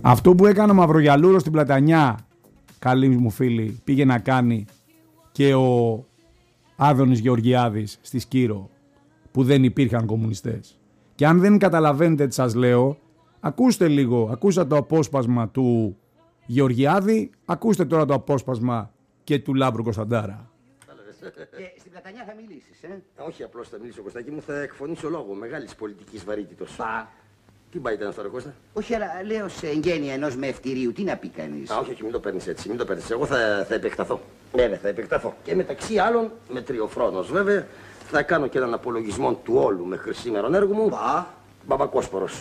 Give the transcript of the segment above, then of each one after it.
Αυτό που έκανε ο Μαυρογιαλούρος στην Πλατανιά, καλοί μου φίλοι, πήγε να κάνει και ο Άδωνης Γεωργιάδης στη Σκύρο, που δεν υπήρχαν κομμουνιστές. Και αν δεν καταλαβαίνετε τι σας λέω, ακούστε λίγο, ακούστε το απόσπασμα του Γεωργιάδη, ακούστε τώρα το απόσπασμα και του Λάμπρου Κωνσταντάρα. Στην Πλατανιά θα μιλήσεις, Όχι απλώς θα μιλήσω, Κωστάκη μου, θα εκφωνήσω λόγο μεγάλης πολιτικής βαρύτητος. Τι πάει ήταν αυτό, ρε Κώστα? Όχι, αλλά λέω σε εγγένεια ενός μευτηρίου, τι να πει κανείς. Όχι, μην το παίρνεις έτσι, μην το παίρνεις. Εγώ θα επεκταθώ. Ναι, θα επεκταθώ. Και μεταξύ άλλων, με τριοφρόνος βέβαια, θα κάνω και έναν απολογισμό του όλου μέχρι σήμερον έργου μου. Μπαμπακόσπορος.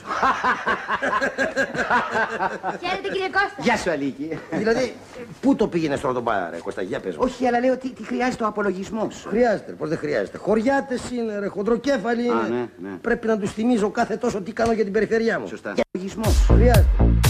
Χαίρετε, κύριε Κώστα. Γεια σου, Αλίκη. Δηλαδή, πού το πήγαινες τώρα τον Πάια, ρε Κώστα, για πες μου. Όχι, αλλά λέω τι χρειάζεται ο απολογισμός. Χρειάζεται, πώς δεν χρειάζεται. Χωριάτες είναι, ρε, χοντροκέφαλοι είναι. Ναι. Πρέπει να τους θυμίζω κάθε τόσο τι κάνω για την περιφερειά μου. Σωστά. Απολογισμός. Χρειάζεται.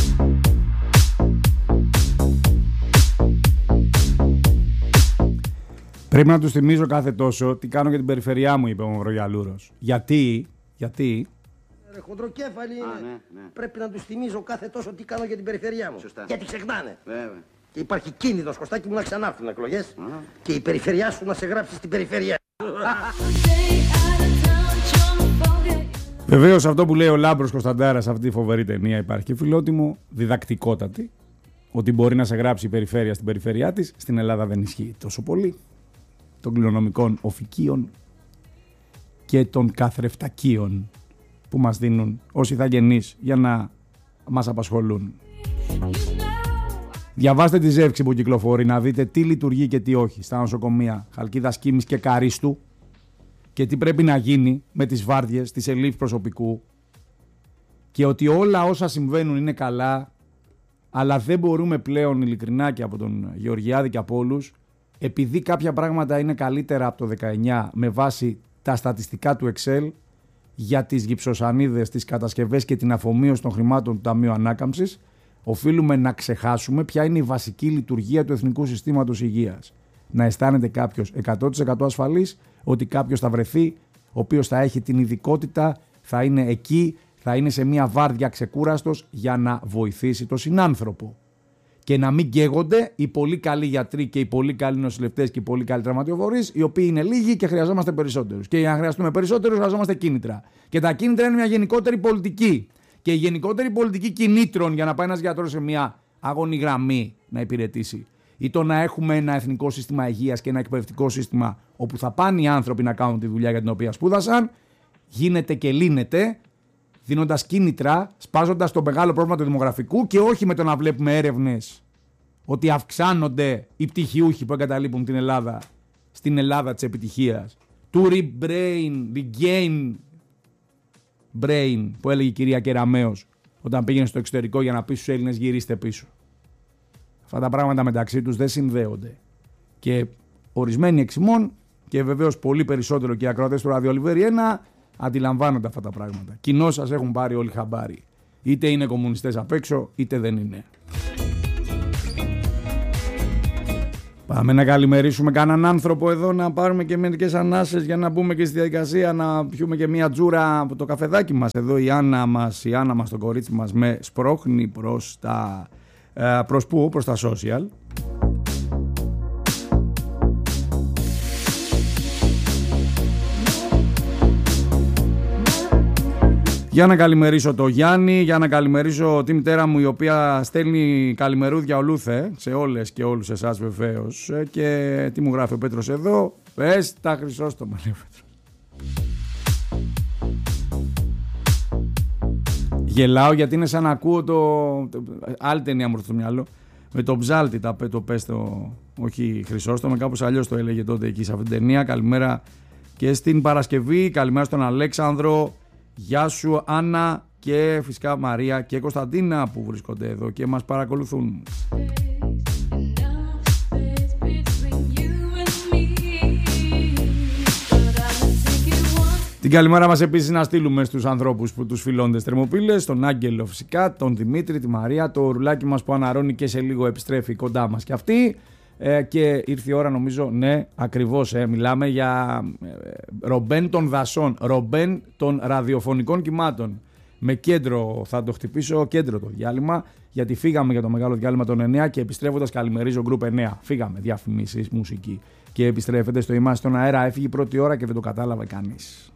Πρέπει να τους θυμίζω κάθε τόσο τι κάνω για την περιφερειά μου, είπε ο Μαυρογιαλούρος. Γιατί Ρε, χοντροκέφαλοι είναι. Ναι. Πρέπει να τους θυμίζω κάθε τόσο τι κάνω για την περιφερειά μου. Σωστά. Γιατί ξεχνάνε. Βέβαια. Και υπάρχει κίνδυνος, Κωστάκη μου, να ξανάρθουν εκλογές και η περιφερειά σου να σε γράψει στην περιφερειά. Βεβαίως αυτό που λέει ο Λάμπρος Κωνσταντάρας σε αυτή τη φοβερή ταινία υπάρχει και φιλότιμο, διδακτικότατη, ότι μπορεί να σε γράψει η περιφέρεια στην περιφέρειά της. Στην Ελλάδα δεν ισχύει τόσο πολύ των κληρονομικών οφικίων και των καθρεφτακίων που μας δίνουν ως ηθαγενείς για να μας απασχολούν. Διαβάστε τη ζεύξη που κυκλοφορεί να δείτε τι λειτουργεί και τι όχι στα νοσοκομεία Χαλκίδας, Κίμης και Καρίστου και τι πρέπει να γίνει με τις βάρδιες, τις ελήφ προσωπικού και ότι όλα όσα συμβαίνουν είναι καλά, αλλά δεν μπορούμε πλέον ειλικρινά και από τον Γεωργιάδη και από όλους, επειδή κάποια πράγματα είναι καλύτερα από το 19 με βάση τα στατιστικά του Excel για τις γυψοσανίδες, τις κατασκευές και την αφομοίωση των χρημάτων του Ταμείου Ανάκαμψης, οφείλουμε να ξεχάσουμε ποια είναι η βασική λειτουργία του Εθνικού Συστήματος Υγείας. Να αισθάνεται κάποιος 100% ασφαλής ότι κάποιος θα βρεθεί, ο οποίος θα έχει την ειδικότητα, θα είναι εκεί, θα είναι σε μια βάρδια ξεκούραστος για να βοηθήσει τον συνάνθρωπο. Και να μην καίγονται οι πολύ καλοί γιατροί και οι πολύ καλοί νοσηλευτές και οι πολύ καλοί τραυματιοφορείς, οι οποίοι είναι λίγοι και χρειαζόμαστε περισσότερους. Και για να χρειαστούμε περισσότερους, χρειαζόμαστε κίνητρα. Και τα κίνητρα είναι μια γενικότερη πολιτική. Και η γενικότερη πολιτική κινήτρων για να πάει ένας γιατρός σε μια αγώνη γραμμή να υπηρετήσει, ή το να έχουμε ένα εθνικό σύστημα υγείας και ένα εκπαιδευτικό σύστημα όπου θα πάνε οι άνθρωποι να κάνουν τη δουλειά για την οποία σπούδασαν, γίνεται και λύνεται δίνοντας κίνητρα, σπάζοντας το μεγάλο πρόβλημα του δημογραφικού και όχι με το να βλέπουμε έρευνες ότι αυξάνονται οι πτυχιούχοι που εγκαταλείπουν την Ελλάδα στην Ελλάδα της επιτυχίας. To regain brain που έλεγε η κυρία Κεραμέως όταν πήγαινε στο εξωτερικό για να πει στους Έλληνες γυρίστε πίσω. Αυτά τα πράγματα μεταξύ τους δεν συνδέονται. Και ορισμένοι εξημών και βεβαίως πολύ περισσότερο και οι ακροατές του ραδιολιβέρι 1 αντιλαμβάνονται αυτά τα πράγματα. Κοινώς σας έχουν πάρει όλοι χαμπάρι. Είτε είναι κομμουνιστές απ' έξω, είτε δεν είναι. Πάμε να καλημερίσουμε κανέναν άνθρωπο εδώ, να πάρουμε και μερικές ανάσες για να μπούμε και στη διαδικασία, να πιούμε και μία τζούρα από το καφεδάκι μας. Εδώ η Άννα μας, το κορίτσι μας, με σπρώχνει προς τα... προς πού? Προς τα social. Για να καλημερίσω το Γιάννη, για να καλημερίσω τη μητέρα μου η οποία στέλνει καλημερούδια ολούθε σε όλες και όλους εσάς βεβαίως. Και τι μου γράφει ο Πέτρος εδώ? Πες τα Χρυσόστομα, λέει ο Πέτρος. Γελάω γιατί είναι σαν να ακούω άλλη ταινία μου στο μυαλό. Με το Ψάλτη το πες το, όχι Χρυσόστομα, κάπως αλλιώς το έλεγε τότε εκεί σε αυτήν την ταινία. Καλημέρα και στην Παρασκευή, καλημέρα στον Αλέξανδρο. Γεια σου Άννα και φυσικά Μαρία και Κωνσταντίνα που βρίσκονται εδώ και μας παρακολουθούν. Την καλημέρα μας επίσης να στείλουμε στους ανθρώπους που τους φιλώντες Θερμοπύλες, τον Άγγελο φυσικά, τον Δημήτρη, τη Μαρία, το ρουλάκι μας που αναρώνει και σε λίγο επιστρέφει κοντά μας και αυτή. Και ήρθε η ώρα νομίζω, ναι ακριβώς, μιλάμε για Ρομπέν των δασών, Ρομπέν των ραδιοφωνικών κυμάτων. Με κέντρο θα το χτυπήσω, κέντρο το διάλειμμα, γιατί φύγαμε για το μεγάλο διάλειμμα των 9 και επιστρέφοντας καλημερίζω Group 9. Φύγαμε, διαφημίσεις, μουσική. Και επιστρέφεται στο Είμαστε στον αέρα, έφυγε η πρώτη ώρα και δεν το κατάλαβε κανείς.